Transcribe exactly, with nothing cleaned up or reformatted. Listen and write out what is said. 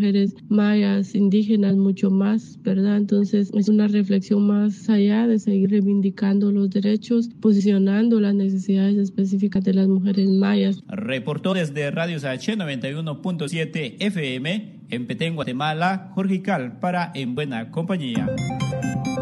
mujeres mayas, indígenas, mucho más, ¿verdad? Entonces es una reflexión más allá de seguir reivindicando los derechos, posicionando las necesidades específicas de las mujeres mayas. Reportó desde Radio Saché noventa y uno punto siete F M en Petén, Guatemala, Jorge Cal para En Buena Compañía.